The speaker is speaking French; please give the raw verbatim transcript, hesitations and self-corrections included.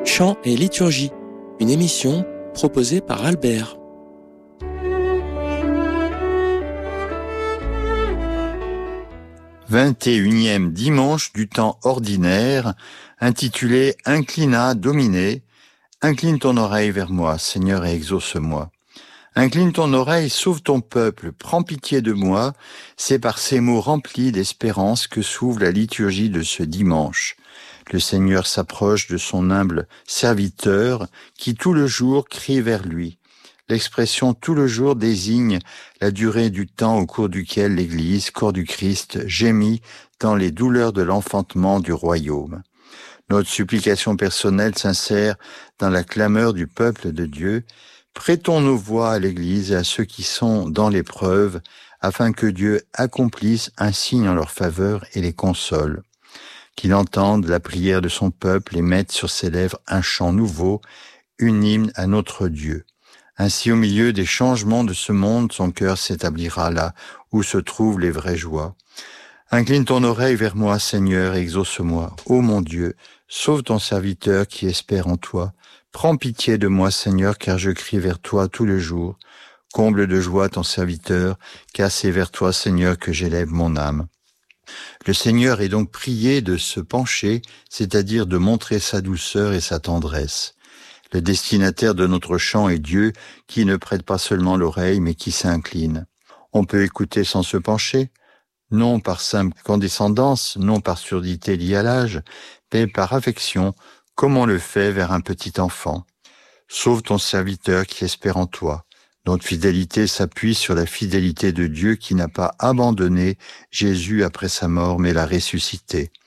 Chant et liturgie, une émission proposée par Albert. vingt et unième dimanche du temps ordinaire, intitulé « Inclina Domine ». Incline ton oreille vers moi, Seigneur, et exauce-moi. Incline ton oreille, sauve ton peuple, prends pitié de moi. C'est par ces mots remplis d'espérance que s'ouvre la liturgie de ce dimanche. Le Seigneur s'approche de son humble serviteur qui tout le jour crie vers lui. L'expression « tout le jour » désigne la durée du temps au cours duquel l'Église, corps du Christ, gémit dans les douleurs de l'enfantement du royaume. Notre supplication personnelle s'insère dans la clameur du peuple de Dieu. Prêtons nos voix à l'Église et à ceux qui sont dans l'épreuve, afin que Dieu accomplisse un signe en leur faveur et les console. Qu'il entende la prière de son peuple et mette sur ses lèvres un chant nouveau, une hymne à notre Dieu. Ainsi, au milieu des changements de ce monde, son cœur s'établira là où se trouvent les vraies joies. Incline ton oreille vers moi, Seigneur, et exauce-moi. Ô mon Dieu, sauve ton serviteur qui espère en toi. Prends pitié de moi, Seigneur, car je crie vers toi tous les jours. Comble de joie ton serviteur, car c'est vers toi, Seigneur, que j'élève mon âme. Le Seigneur est donc prié de se pencher, c'est-à-dire de montrer sa douceur et sa tendresse. Le destinataire de notre chant est Dieu, qui ne prête pas seulement l'oreille, mais qui s'incline. On peut écouter sans se pencher, non par simple condescendance, non par surdité liée à l'âge, mais par affection, comme on le fait vers un petit enfant. Sauve ton serviteur qui espère en toi. Notre fidélité s'appuie sur la fidélité de Dieu qui n'a pas abandonné Jésus après sa mort, mais l'a ressuscité.